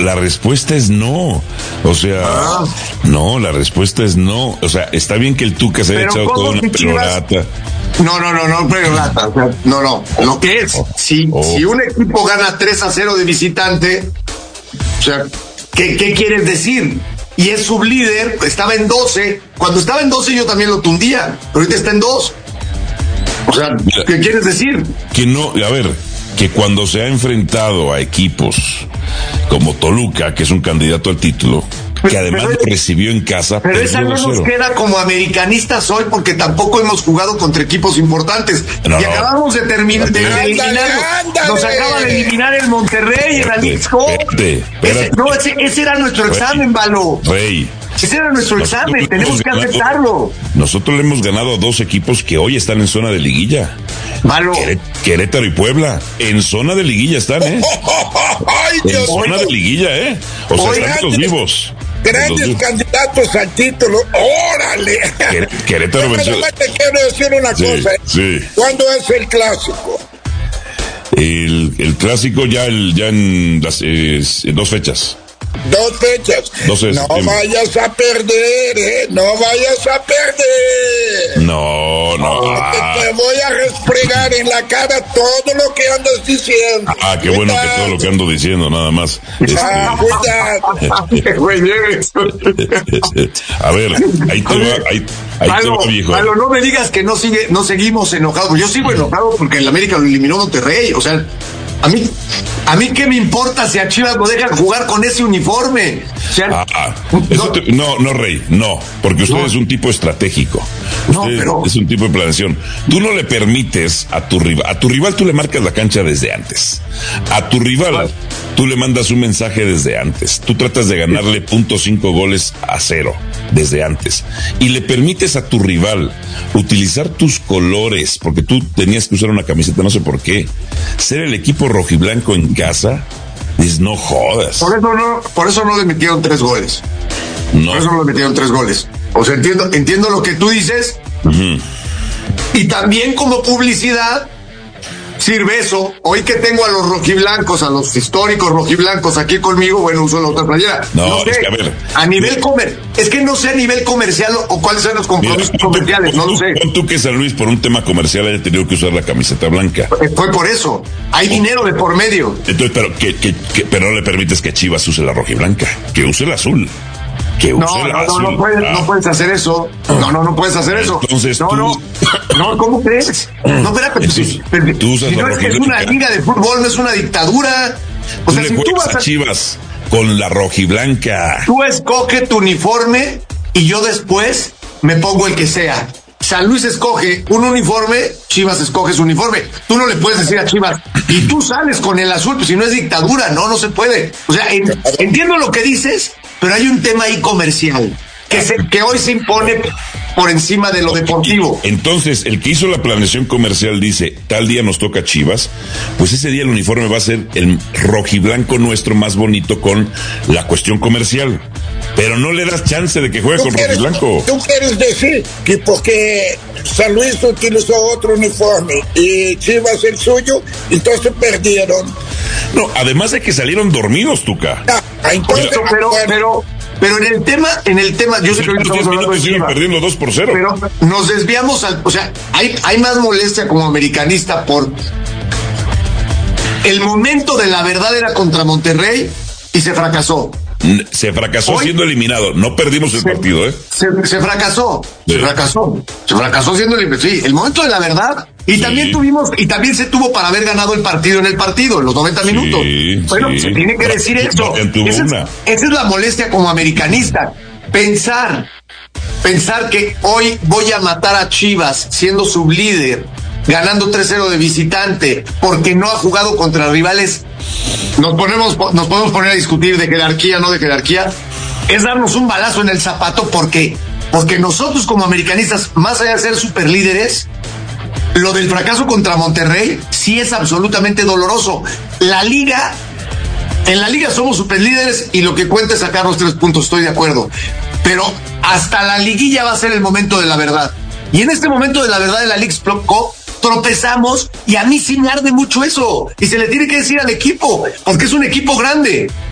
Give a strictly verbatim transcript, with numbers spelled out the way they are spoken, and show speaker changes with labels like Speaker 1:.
Speaker 1: la respuesta es no. O sea, ah. no, la respuesta es no. O sea, está bien que el Tuca se haya echado toda una pelorata.
Speaker 2: No, no, no, no, pelorata. O sea, no, no. Lo que es, si, oh. si un equipo gana tres a cero de visitante, o sea, ¿qué, qué quieres decir? Y es sublíder, estaba en doce. Cuando estaba en doce yo también lo tundía, pero ahorita está en dos. O sea, ¿qué quieres decir?
Speaker 1: Que no, a ver, que cuando se ha enfrentado a equipos como Toluca, que es un candidato al título, que además
Speaker 2: pero,
Speaker 1: lo recibió en casa.
Speaker 2: Pero esa no nos queda como americanistas hoy, porque tampoco hemos jugado contra equipos importantes. No, y acabamos de terminar de eliminar. Nos acaba de eliminar el Monterrey, el Jalisco. Ese, no, ese, ese era nuestro Rey, examen, Valo.
Speaker 1: Rey.
Speaker 2: Ese era nuestro nosotros examen, tenemos que ganado, aceptarlo.
Speaker 1: Nosotros le hemos ganado a dos equipos que hoy están en zona de liguilla.
Speaker 2: Valo.
Speaker 1: Querétaro y Puebla. En zona de liguilla están, ¿eh?
Speaker 3: Ay,
Speaker 1: en
Speaker 3: Dios
Speaker 1: zona
Speaker 3: Dios.
Speaker 1: de liguilla, ¿eh? O sea,
Speaker 3: Oye,
Speaker 1: están los vivos.
Speaker 3: Grandes
Speaker 1: los
Speaker 3: candidatos al título. ¡Órale!
Speaker 1: Querétaro venció.
Speaker 3: Te quiero decir una
Speaker 1: sí,
Speaker 3: cosa.
Speaker 1: Sí.
Speaker 3: ¿Cuándo es el clásico?
Speaker 1: El, el clásico ya, el, ya en, las, eh, en dos fechas.
Speaker 3: Dos fechas.
Speaker 1: Dos
Speaker 3: no vayas a perder, ¿eh? No vayas a perder.
Speaker 1: No, no.
Speaker 3: Te, te voy a restregar en la cara todo lo que andas diciendo.
Speaker 1: Ah, qué bueno que todo lo que ando diciendo, nada más.
Speaker 3: Ah,
Speaker 1: este... A ver, ahí te va, ahí, ahí
Speaker 2: Malo,
Speaker 1: te va, viejo.
Speaker 2: Malo, no me digas que no sigue, no seguimos enojados. Yo sigo enojado porque el América lo eliminó Monterrey. O sea, a mí, a mí qué me importa si a Chivas lo dejan jugar con ese uniforme. O sea,
Speaker 1: ah, ah, eso no, te, no, no, Rey, no, porque usted no. es un tipo estratégico. Usted no, pero... es un tipo de planeación. Tú no le permites a tu rival, a tu rival tú le marcas la cancha desde antes. A tu rival ah. tú le mandas un mensaje desde antes. Tú tratas de ganarle punto cinco goles a cero desde antes. Y le permites a tu rival utilizar tus colores, porque tú tenías que usar una camiseta, no sé por qué. Ser el equipo rojiblanco en casa, dices, no jodas.
Speaker 2: Por eso no, por eso no le metieron tres goles. No. Por eso no le metieron tres goles. O sea, entiendo, entiendo lo que tú dices. Uh-huh. Y también como publicidad sirve eso. Hoy que tengo a los rojiblancos, a los históricos rojiblancos aquí conmigo, bueno, uso la otra playera.
Speaker 1: No,
Speaker 2: no sé,
Speaker 1: es que a ver.
Speaker 2: A nivel comer, es que no sé a nivel comercial o, o cuáles son los compromisos mira, comerciales, no lo sé.
Speaker 1: Pon tú que San Luis por un tema comercial haya tenido que usar la camiseta blanca.
Speaker 2: Fue por eso. Hay oh. dinero de por medio.
Speaker 1: Entonces, pero que, que, que, pero no le permites que Chivas use la rojiblanca, que use el azul. Que use
Speaker 2: no,
Speaker 1: el
Speaker 2: no,
Speaker 1: azul.
Speaker 2: no, no puedes, ah. no puedes hacer eso. No, no, no puedes hacer eso.
Speaker 1: Entonces
Speaker 2: no,
Speaker 1: tú...
Speaker 2: no, no, ¿cómo crees? No, espérate,
Speaker 1: Entonces,
Speaker 2: pero,
Speaker 1: tú usas
Speaker 2: si no
Speaker 1: la
Speaker 2: es que es una liga de fútbol, no es una dictadura. O
Speaker 1: tú
Speaker 2: sea,
Speaker 1: le
Speaker 2: si tú vas
Speaker 1: a Chivas con la rojiblanca.
Speaker 2: Tú escoge tu uniforme y yo después me pongo el que sea. San Luis escoge un uniforme, Chivas escoge su uniforme. Tú no le puedes decir a Chivas, y tú sales con el azul, pues si no es dictadura, no, no se puede. O sea, en, entiendo lo que dices, pero hay un tema ahí comercial que, se, que hoy se impone por encima de lo deportivo.
Speaker 1: Entonces, el que hizo la planeación comercial dice, tal día nos toca Chivas, pues ese día el uniforme va a ser el rojiblanco nuestro más bonito con la cuestión comercial. Pero no le das chance de que juegue con rojiblanco.
Speaker 3: ¿Tú quieres decir que porque San Luis utilizó otro uniforme y Chivas el suyo, entonces perdieron?
Speaker 1: No, además de que salieron dormidos, Tuca.
Speaker 3: Ah, entonces,
Speaker 2: pero, pero, bueno. pero, pero en el tema, en el tema, yo sé que hoy estamos hablando de Chivas,
Speaker 1: perdiendo dos por cero.
Speaker 2: Pero nos desviamos al, o sea, hay, hay más molestia como americanista por el momento de la verdad era contra Monterrey y se fracasó.
Speaker 1: Se fracasó Hoy, siendo eliminado, no perdimos el
Speaker 2: se,
Speaker 1: partido, ¿eh?
Speaker 2: Se, se fracasó, sí. se fracasó, se fracasó siendo eliminado. Sí, el momento de la verdad. Y sí. también tuvimos, y también se tuvo para haber ganado el partido en el partido, en los noventa sí, minutos. Bueno, sí. se tiene que decir eso. Esa es, esa es la molestia como americanista. Pensar, pensar que hoy voy a matar a Chivas siendo sublíder, ganando tres cero de visitante, porque no ha jugado contra rivales. Nos ponemos, nos podemos poner a discutir de jerarquía, no de jerarquía. Es darnos un balazo en el zapato porque, porque nosotros como americanistas, más allá de ser superlíderes, lo del fracaso contra Monterrey sí es absolutamente doloroso. La liga, en la liga somos superlíderes y lo que cuenta es sacar los tres puntos, estoy de acuerdo. Pero hasta la liguilla va a ser el momento de la verdad. Y en este momento de la verdad de la Leagues Cup tropezamos y a mí sí me arde mucho eso. Y se le tiene que decir al equipo, porque es un equipo grande.